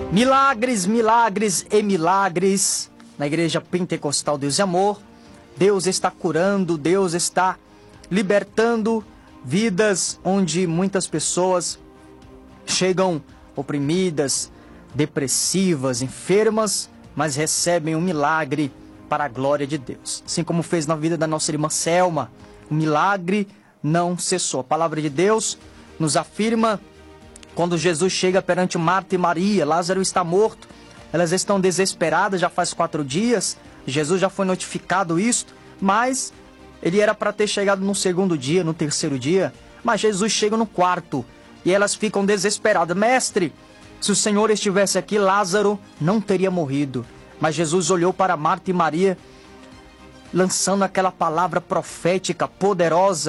Milagres, milagres e milagres na Igreja Pentecostal Deus e Amor. Deus está curando, Deus está libertando vidas onde muitas pessoas chegam oprimidas, depressivas, enfermas, mas recebem um milagre para a glória de Deus. Assim como fez na vida da nossa irmã Selma, o milagre não cessou. A palavra de Deus nos afirma quando Jesus chega perante Marta e Maria, Lázaro está morto, elas estão desesperadas, já faz 4 dias, Jesus já foi notificado isto, mas ele era para ter chegado no 2º dia, no 3º dia, mas Jesus chega no 4º e elas ficam desesperadas. Mestre, se o Senhor estivesse aqui, Lázaro não teria morrido. Mas Jesus olhou para Marta e Maria, lançando aquela palavra profética, poderosa,